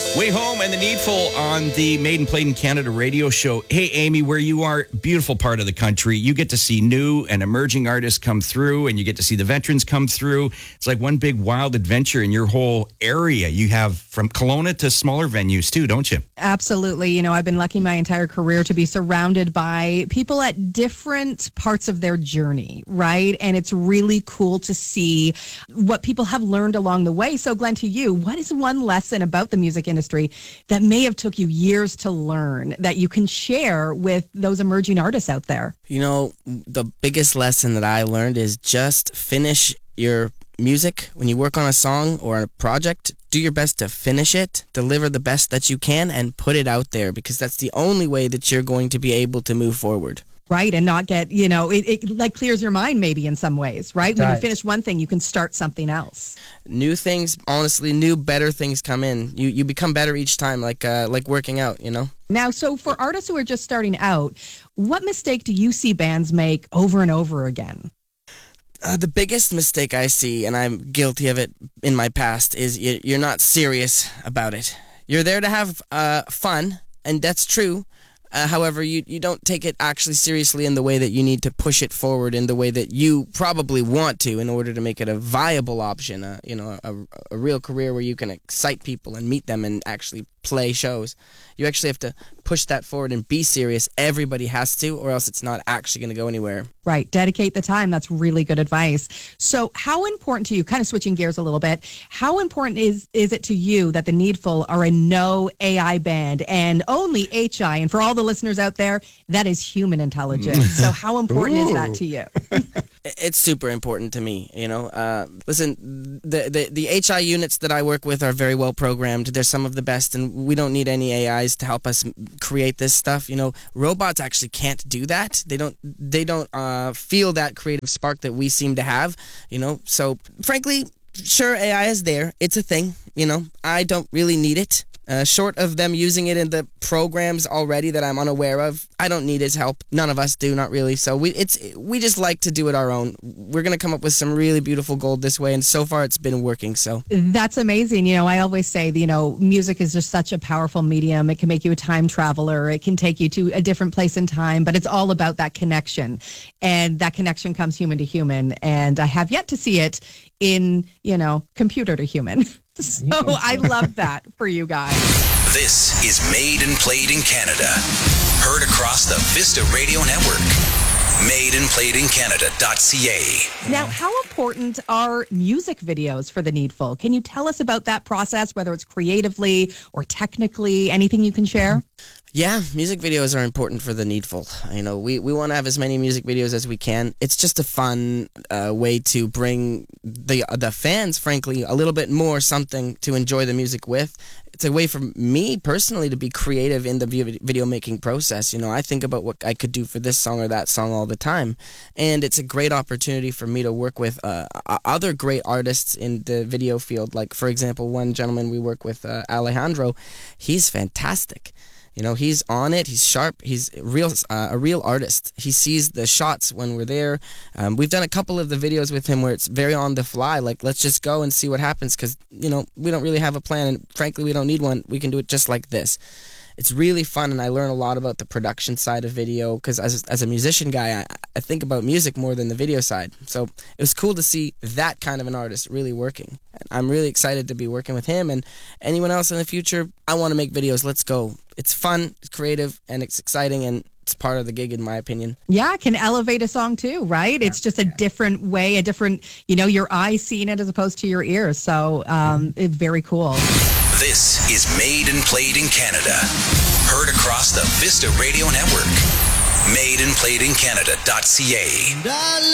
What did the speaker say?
Way Home and The Needful on the Made and Played in Canada radio show. Hey, Amy, where you are, beautiful part of the country. You get to see new and emerging artists come through, and you get to see the veterans come through. It's like one big wild adventure in your whole area. You have from Kelowna to smaller venues too, don't you? Absolutely. You know, I've been lucky my entire career to be surrounded by people at different parts of their journey, right? And it's really cool to see what people have learned along the way. So, Glenn, to you, what is one lesson about the music industry that may have took you years to learn that you can share with those emerging artists out there? You know, the biggest lesson that I learned is just finish your music. When you work on a song or a project, do your best to finish it, deliver the best that you can, and put it out there, because that's the only way that you're going to be able to move forward. Right, and not get, you know, it like clears your mind maybe in some ways, right? When you finish one thing, you can start something else. New things, honestly, new, better things come in. You become better each time, like working out, you know? Now, so for artists who are just starting out, what mistake do you see bands make over and over again? The biggest mistake I see, and I'm guilty of it in my past, is you're not serious about it. You're there to have fun, and that's true. However, you don't take it actually seriously in the way that you need to push it forward in the way that you probably want to in order to make it a viable option, a real career where you can excite people and meet them and actually play shows. You actually have to push that forward and be serious. Everybody has to, or else it's not actually going to go anywhere. Right. Dedicate the time. That's really good advice. So how important to you, kind of switching gears a little bit, how important is it to you that the Needful are a no AI band and only HI? And for all the listeners out there, that is human intelligence. So how important is that to you? It's super important to me, you know. Listen, the HI units that I work with are very well programmed. They're some of the best, and we don't need any AIs to help us create this stuff. You know, robots actually can't do that. They don't feel that creative spark that we seem to have, you know. So, frankly, sure, AI is there. It's a thing, you know. I don't really need it. Short of them using it in the programs already that I'm unaware of, I don't need his help. None of us do, not really. So we just like to do it our own. We're going to come up with some really beautiful gold this way, and so far it's been working. So that's amazing. You know, I always say, you know, music is just such a powerful medium. It can make you a time traveler. It can take you to a different place in time, but it's all about that connection, and that connection comes human to human. And I have yet to see it in, you know, computer to human. So I love that for you guys. This is Made and Played in Canada. Heard across the Vista Radio Network. MadeandPlayedInCanada.ca. Now, how important are music videos for the Needful? Can you tell us about that process, whether it's creatively or technically, anything you can share? Yeah, music videos are important for the Needful. You know, we want to have as many music videos as we can. It's just a fun way to bring the fans, frankly, a little bit more something to enjoy the music with. It's a way for me personally to be creative in the video making process. You know, I think about what I could do for this song or that song all the time, and it's a great opportunity for me to work with other great artists in the video field. Like, for example, one gentleman we work with, Alejandro, he's fantastic. You know, he's on it. He's sharp. He's a real artist. He sees the shots when we're there. We've done a couple of the videos with him where it's very on the fly. Like, let's just go and see what happens, because, you know, we don't really have a plan, and frankly, we don't need one. We can do it just like this. It's really fun, and I learn a lot about the production side of video, because as a musician guy, I think about music more than the video side. So it was cool to see that kind of an artist really working. And I'm really excited to be working with him and anyone else in the future. I want to make videos. Let's go. It's fun, it's creative, and it's exciting, and it's part of the gig, in my opinion. Yeah, it can elevate a song too, right? It's just a different way, a different, you know, your eyes seeing it as opposed to your ears. So it's very cool. This is Made and Played in Canada. Heard across the Vista Radio Network. MadeandPlayedInCanada.ca.